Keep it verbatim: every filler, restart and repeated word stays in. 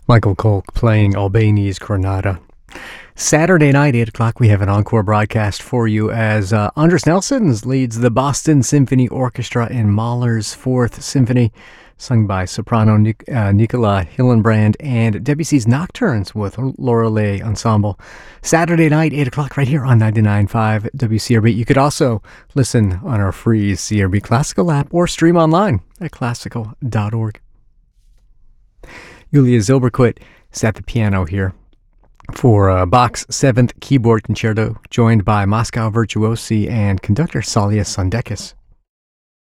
Michael Kolk playing Albani's Granada. Saturday night, eight o'clock, we have an encore broadcast for you as uh, Andres Nelsons leads the Boston Symphony Orchestra in Mahler's Fourth Symphony, sung by soprano Nic- uh, Nicola Hillenbrand, and Debussy's Nocturnes with Lorelei Ensemble. Saturday night, eight o'clock, right here on ninety-nine point five W C R B. You could also listen on our free C R B Classical app or stream online at classical dot org. Yulia Zilberquit is at the piano here for uh, Bach's Seventh Keyboard Concerto, joined by Moscow virtuosi and conductor Salia Sandekis.